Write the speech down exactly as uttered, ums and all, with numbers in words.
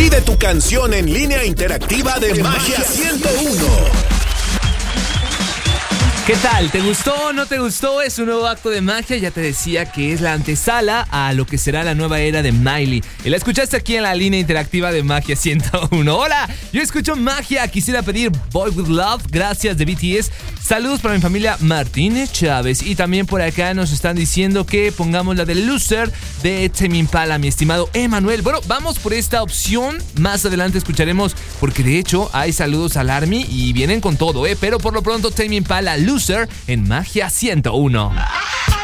Pide tu canción en línea interactiva de Magia ciento uno. ¿Qué tal? ¿Te gustó o no te gustó? Es un nuevo acto de magia. Ya te decía que es la antesala a lo que será la nueva era de Miley. Y la escuchaste aquí en la línea interactiva de Magia ciento uno. Hola, yo escucho magia. Quisiera pedir Boy With Love, gracias, de B T S. Saludos para mi familia Martínez Chávez. Y también por acá nos están diciendo que pongamos la de Loser de Tame Impala, mi estimado Emanuel. Bueno, vamos por esta opción. Más adelante escucharemos, porque de hecho hay saludos al Army y vienen con todo, ¿eh? Pero por lo pronto Tame Impala, Loser en Magia ciento uno.